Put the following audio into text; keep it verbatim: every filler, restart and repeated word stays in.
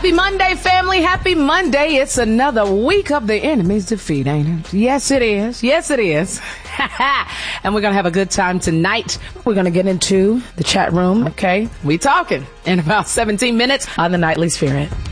Happy Monday, family. Happy Monday. It's another week of the enemy's defeat, ain't it? Yes, it is. Yes, it is. And we're going to have a good time tonight. We're going to get into the chat room, okay? We talking in about seventeen minutes on the Nightly Spirit.